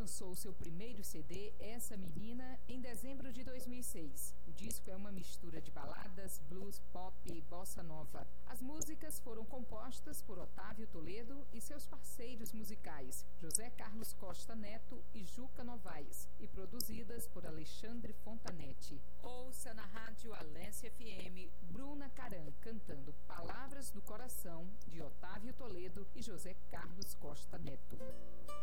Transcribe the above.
lançou seu primeiro CD, Essa Menina, em dezembro de 2006. O disco é uma mistura de baladas, blues, pop e bossa nova. As músicas foram compostas por Otávio Toledo e seus parceiros musicais, José Carlos Costa Neto e Juca Novaes, e produzidas por Alexandre Fontanetti. Ouça na rádio Alesse FM, Bruna Caram cantando Palavras do Coração, de Otávio Toledo e José Carlos Costa Neto.